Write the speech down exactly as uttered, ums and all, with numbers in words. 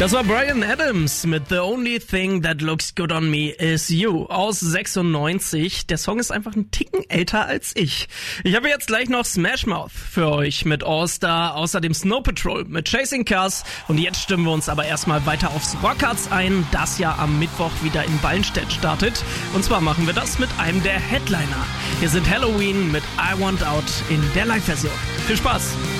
Das war Bryan Adams mit The Only Thing That Looks Good On Me Is You aus sechsundneunzig. Der Song ist einfach einen Ticken älter als ich. Ich habe jetzt gleich noch Smash Mouth für euch mit All Star, außerdem Snow Patrol mit Chasing Cars. Und jetzt stimmen wir uns aber erstmal weiter aufs Rockharz ein, das ja am Mittwoch wieder in Ballenstedt startet. Und zwar machen wir das mit einem der Headliner. Hier sind Halloween mit I Want Out in der Live-Version. Viel Spaß!